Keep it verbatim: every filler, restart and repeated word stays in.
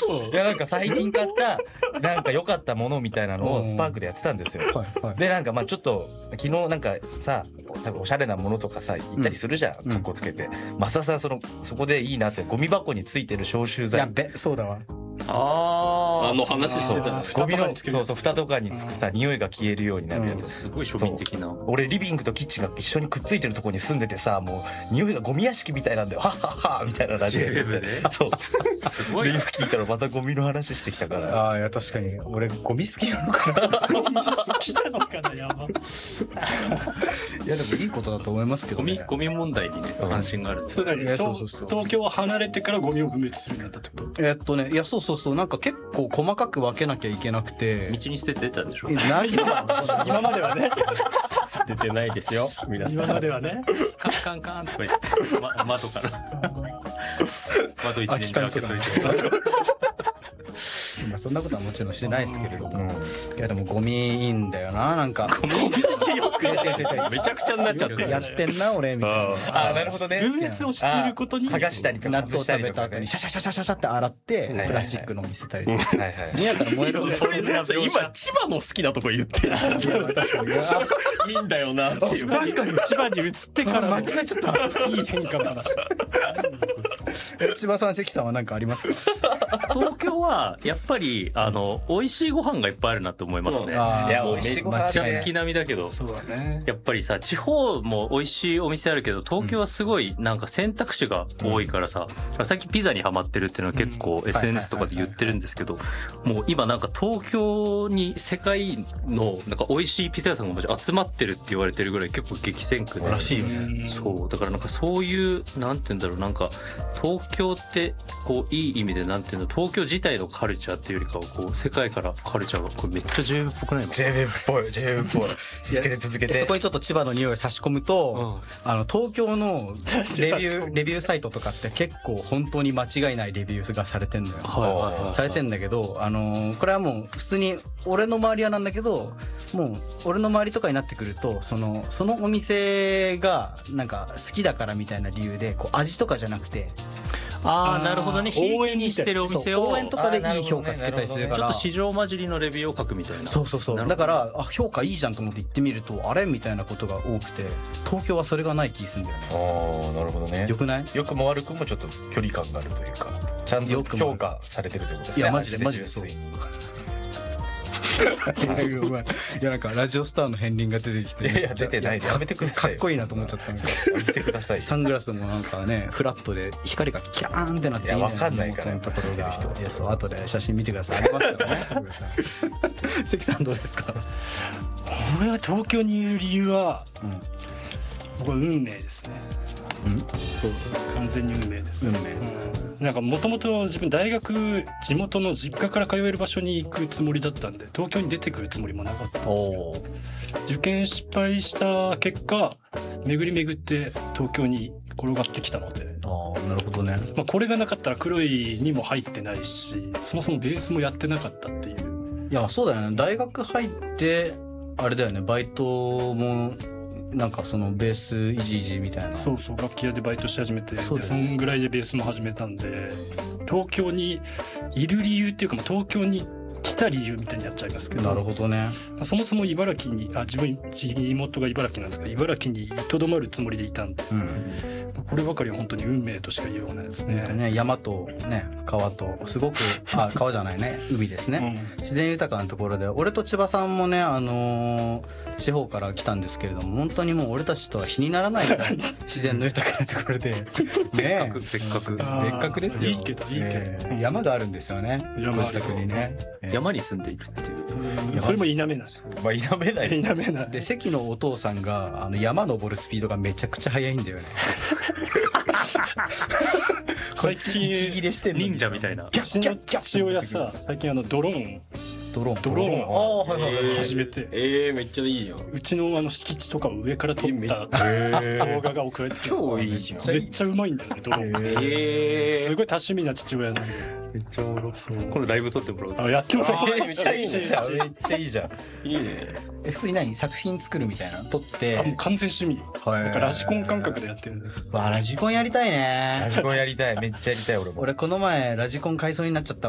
嘘。 いやなんか最近買ったなんか良かったものみたいなのをスパークでやってたんですよ、 はいはい、 でなんかまあちょっと昨日なんかさ多分おしゃれなものとかさ行ったりするじゃん、うん、かっこつけて増田さんそのそこでいいなってゴミ箱についてる消臭剤やべそうだわああの話してたゴミのそうそう蓋とかにつくさ匂いが消えるようになるやつ、 うん、すごい庶民的な。 俺リビングとキッチンが一緒にくっついてるところに住んでてさもう匂いがゴミ屋敷みたいなんだよはっはっはみたいなラジオでそうすごいで今聞いたらまたゴミの話してきたからああいや確かに俺ゴミ好きなのかなゴミ好きなのかなやばいやでもいいことだと思いますけどね。 ゴミゴミ問題にね関心があるんで、 そうだね、 そうそうそう東京を離れてからゴミを分別するようになったってこと？ えっとねいやそうそうそうなんか結構細かく分けなきゃいけなくて道に捨ててたんでしょ。 何今まではね出てないですよ皆さん。 今まではねカンカンカンとか言って、ま、窓から窓一年で開けといてまあそんなことはもちろんしてないですけれども、うん、いやでもゴミいいんだよななんかゴミよくめちゃくちゃになっちゃってるやってんな俺みたいな。 ああなるほどね。 分別をしていることに剥がしたりとか納豆食べた後にシャシャシャシャシャシャって洗ってプラスチックの見せたりとか宮から燃えるそれ今千葉の好きなとこ言ってるいいんだよなっていう。 確かに千葉に移ってから間違えちゃったいい変化話千葉さん関さんは何かありますか？ 東京はやっぱりあの美味しいご飯がいっぱいあるなと思いますね。いや美味しいご飯めっちゃ月並みだけど、 そうだね、 やっぱりさ地方も美味しいお店あるけど東京はすごいなんか選択肢が多いからさ、うん、最近ピザにハマってるっていうのは結構 エスエヌエス とかで言ってるんですけど、もう今なんか東京に世界のなんか美味しいピザ屋さんが集まってるって言われてるぐらい結構激戦区でらしいよね。 そうだからなんかそういうなんて言うんだろうなんか東京ってこういい意味でなんていうの東京自体のカルチャーっていうよりかはこう世界からカルチャーがこれめっちゃ ジェイウェーブ っぽくないの？ ジェイウェーブ っぽい ジェイウェーブ っぽい続けて続けてそこにちょっと千葉の匂いを差し込むと、うん、あの東京のレビューレビューサイトとかって結構本当に間違いないレビューがされてんのよ、はいはいはい、されてんだけどあのー、これはもう普通に俺の周りはなんだけどもう俺の周りとかになってくるとそのそのお店がなんか好きだからみたいな理由でこう味とかじゃなくてああなるほどね応援にしてるお店を応援とかでいい評価つけたりするから、 ちょっと市場混じりのレビューを書くみたいな。 そうそうそうだからあ評価いいじゃんと思って行ってみるとあれみたいなことが多くて東京はそれがない気するんだよね。 ああなるほどね。 よくない？ 良くも悪くもちょっと距離感があるというかちゃんと評価されてるということですね。 いやマジでマジでそういやなんかラジオスターの片鱗が出てきて、 いやいや出てないやめてください。 かっこいいなと思っちゃったんで見てください。 サングラスもなんかねフラットで光がキャーンってなっていいね。 いやわかんないからところがいやそう後で写真見てください。ありますからね関さんどうですか？ 俺は東京にいる理由は、うん、僕は運命ですね。うん、そう完全に運命です。運命、うん、なんかもともと自分大学地元の実家から通える場所に行くつもりだったんで東京に出てくるつもりもなかったんですよ。受験失敗した結果巡り巡って東京に転がってきたので、 あなるほどね、 まあ、これがなかったら黒いにも入ってないしそもそもベースもやってなかったっていう。 いやそうだよね大学入ってあれだよねバイトもなんかそのベースいじいじみたいな。 そうそう楽器屋でバイトし始めて そ,、ね、そんぐらいでベースも始めたんで東京にいる理由っていうか、まあ、東京に来た理由みたいになっちゃいますけど。 なるほどね。 そもそも茨城にあ自分地元が茨城なんですが茨城にとどまるつもりでいたんで、うん、こればかりは本当に運命としか言いようがないですね。 ね山とね川とすごくあ川じゃないね海ですね、うん、自然豊かなところで俺と千葉さんもねあのー、地方から来たんですけれども本当にもう俺たちとは比にならないぐらい自然の豊かなところでね別格別格ですよ。 いいけどいいけど、えー、山があるんですよねご自宅にね、 えー、山に住んでいるっていう、 それも否めない。 まあ否めない否めないで関のお父さんがあの山登るスピードがめちゃくちゃ速いんだよね最近息切れしてる忍者みたいな。 うちの父親さ最近あのドローンドローンドローンを始めて、 えー、めっちゃいいよ。 うちのあの敷地とかを上から撮った動画が送られてくる。 超いいじゃん。 めっちゃうまいんだよねドローン。 えー、 すごい多趣味な父親なんでめっちゃおもろそう。今度ライブ撮ってもらおう。 あやってもらおう。 めっちゃいいじゃんめっちゃいいじゃんいいね。 え普通に何作品作るみたいな撮ってあもう完全趣味なんかラジコン感覚でやってる。 わラジコンやりたいね。 ラジコンやりたいめっちゃやりたい俺も。 俺この前ラジコン買いそうになっちゃった